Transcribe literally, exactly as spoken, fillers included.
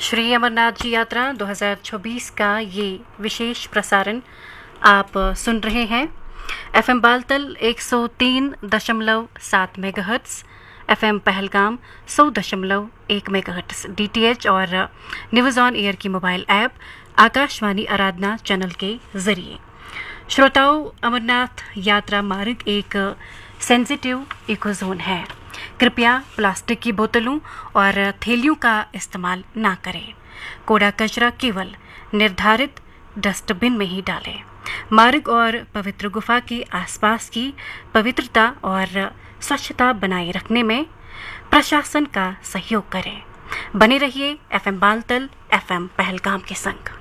श्री अमरनाथ जी यात्रा दो हज़ार चौबीस का ये विशेष प्रसारण आप सुन रहे हैं। एफएम बालतल एक सौ तीन दशमलव सात मेगाहर्ट्ज़, एफएम पहलगाम सौ दशमलव एक मेगाहर्ट्ज़, डीटीएच और न्यूज़ ऑन एयर की मोबाइल ऐप आकाशवाणी आराधना चैनल के जरिए। श्रोताओं, अमरनाथ यात्रा मार्ग एक सेंसिटिव इकोजोन है। कृपया प्लास्टिक की बोतलों और थैलियों का इस्तेमाल ना करें। कूड़ा कचरा केवल निर्धारित डस्टबिन में ही डालें। मार्ग और पवित्र गुफा के आसपास की पवित्रता और स्वच्छता बनाए रखने में प्रशासन का सहयोग करें। बने रहिए एफएम बालतल, एफएम पहलगाम के संग।